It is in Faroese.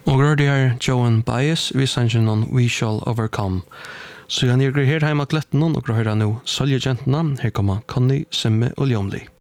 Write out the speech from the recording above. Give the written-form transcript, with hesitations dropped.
Og rørde her Joan Baez, vi sannsyn noen We Shall Overcome. Så jeg nyr her hjemme av gletten og hører nå Sølje Gentene, her kommer Conny, Simme og Ljomli.